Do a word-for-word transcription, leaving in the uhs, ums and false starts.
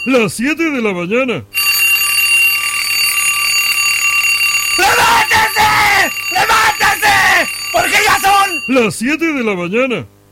las siete de la mañana. ¡Levántese! ¡Levántese! Porque ya son Las siete de la mañana.